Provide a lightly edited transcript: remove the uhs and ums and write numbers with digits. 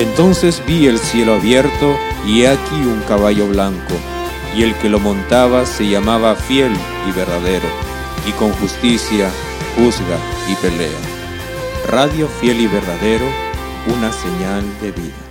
Entonces vi el cielo abierto, y he aquí un caballo blanco, y el que lo montaba se llamaba Fiel y Verdadero, y con justicia juzga y pelea. Radio Fiel y Verdadero, una señal de vida.